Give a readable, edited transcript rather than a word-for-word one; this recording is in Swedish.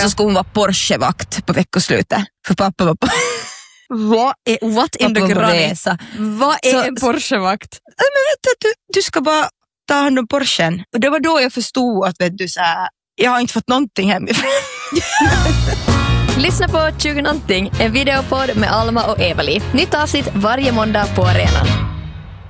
så skulle hon vara Porsche-vakt på veckoslutet. För pappa var på... What in the granny? Vad är en Porsche-vakt? Men vet du ska bara ta hand om Porschen. Och det var då jag förstod att vet du, så här, jag har inte fått någonting hemifrån. Lyssna på 20 någonting, en videopodd med Alma och Evali. Nytt avsnitt varje måndag på arenan.